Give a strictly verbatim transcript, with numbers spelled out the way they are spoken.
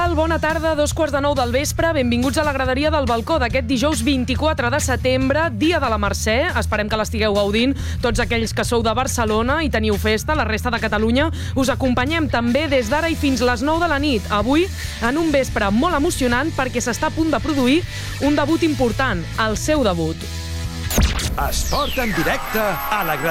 tal? Bona tarda, dos quarts de nou del vespre. Benvinguts a la graderia del balcó d'aquest dijous vint-i-quatre de setembre, dia de la Mercè. Esperem que l'estigueu gaudint tots aquells que sou de Barcelona i teniu festa. La resta de Catalunya us acompanyem també des d'ara i fins les nou de la nit. Avui, en un vespre molt emocionant perquè s'està a punt de produir un debut important, el seu debut. Esport en directe a la graderia.